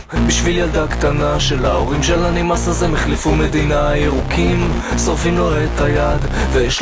בשביל ילדה קטנה של ההורים שלה נמאס אז הם החליפו מדינה. ירוקים שורפים לו את היד ויש